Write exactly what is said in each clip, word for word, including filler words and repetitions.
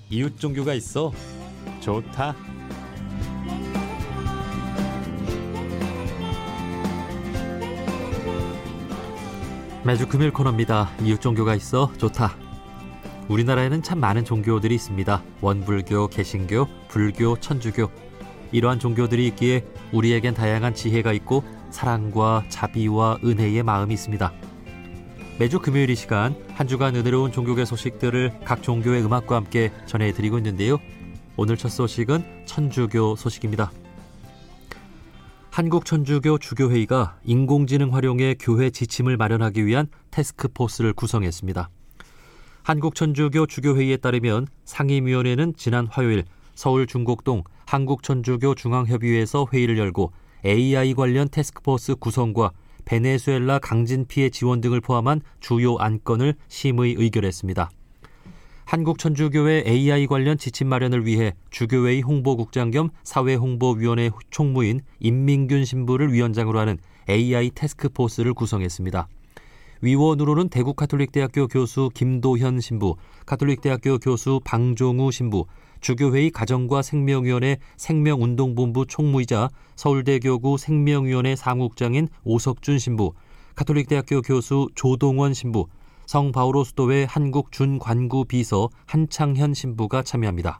이웃 종교가 있어 좋다. 매주 금요일 코너입니다. 이웃 종교가 있어 좋다. 우리나라에는 참 많은 종교들이 있습니다. 원불교, 개신교, 불교, 천주교. 이러한 종교들이 있기에 우리에겐 다양한 지혜가 있고 사랑과 자비와 은혜의 마음이 있습니다. 매주 금요일 이 시간 한 주간 은혜로운 종교계 소식들을 각 종교의 음악과 함께 전해드리고 있는데요. 오늘 첫 소식은 천주교 소식입니다. 한국천주교 주교회의가 인공지능 활용의 교회 지침을 마련하기 위한 태스크포스를 구성했습니다. 한국천주교 주교회의에 따르면 상임위원회는 지난 화요일 서울 중곡동 한국천주교 중앙협의회에서 회의를 열고 에이아이 관련 태스크포스 구성과 베네수엘라 강진 피해 지원 등을 포함한 주요 안건을 심의 의결했습니다. 한국천주교회 에이아이 관련 지침 마련을 위해 주교회의 홍보국장 겸 사회홍보위원회 총무인 임민균 신부를 위원장으로 하는 에이아이 태스크포스를 구성했습니다. 위원으로는 대구가톨릭대학교 교수 김도현 신부, 가톨릭대학교 교수 방종우 신부, 주교회의 가정과 생명위원회 생명운동본부 총무이자 서울대교구 생명위원회 사무국장인 오석준 신부, 가톨릭대학교 교수 조동원 신부, 성바오로수도회 한국준관구 비서 한창현 신부가 참여합니다.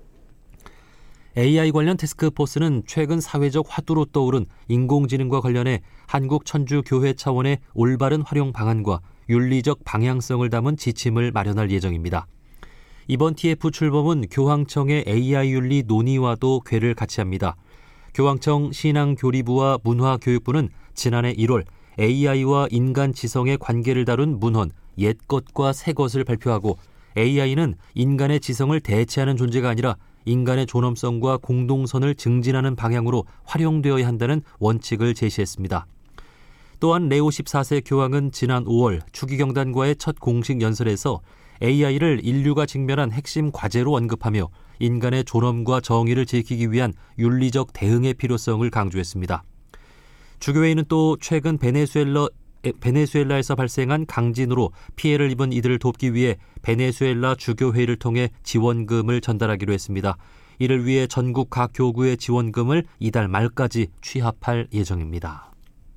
에이아이 관련 태스크포스는 최근 사회적 화두로 떠오른 인공지능과 관련해 한국천주교회 차원의 올바른 활용 방안과 윤리적 방향성을 담은 지침을 마련할 예정입니다. 이번 티에프 출범은 교황청의 에이아이 윤리 논의와도 궤를 같이 합니다. 교황청 신앙교리부와 문화교육부는 지난해 일월 에이아이와 인간 지성의 관계를 다룬 문헌 옛것과 새것을 발표하고 에이아이는 인간의 지성을 대체하는 존재가 아니라 인간의 존엄성과 공동선을 증진하는 방향으로 활용되어야 한다는 원칙을 제시했습니다. 또한 레오 십사 세 교황은 지난 오월 추기경단과의 첫 공식 연설에서 에이아이를 인류가 직면한 핵심 과제로 언급하며 인간의 존엄과 정의를 지키기 위한 윤리적 대응의 필요성을 강조했습니다. 주교회의는 또 최근 베네수엘라, 베네수엘라에서 발생한 강진으로 피해를 입은 이들을 돕기 위해 베네수엘라 주교회의를 통해 지원금을 전달하기로 했습니다. 이를 위해 전국 각 교구의 지원금을 이달 말까지 취합할 예정입니다.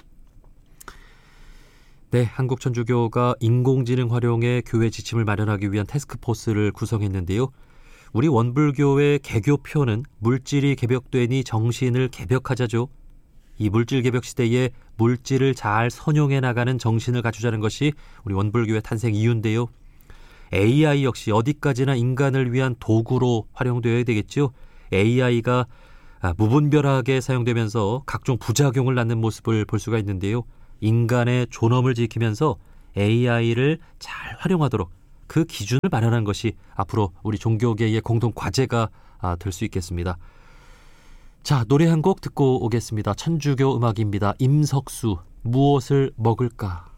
네, 한국천주교가 인공지능 활용의 교회 지침을 마련하기 위한 태스크포스를 구성했는데요. 우리 원불교의 개교표는 물질이 개벽되니 정신을 개벽하자죠. 이 물질 개벽 시대에 물질을 잘 선용해 나가는 정신을 갖추자는 것이 우리 원불교의 탄생 이유인데요. 에이아이 역시 어디까지나 인간을 위한 도구로 활용되어야 되겠죠. 에이아이가 무분별하게 사용되면서 각종 부작용을 낳는 모습을 볼 수가 있는데요. 인간의 존엄을 지키면서 에이아이를 잘 활용하도록 그 기준을 마련한 것이 앞으로 우리 종교계의 공동 과제가 될 수 있겠습니다. 자, 노래 한 곡 듣고 오겠습니다. 천주교 음악입니다. 임석수, 무엇을 먹을까?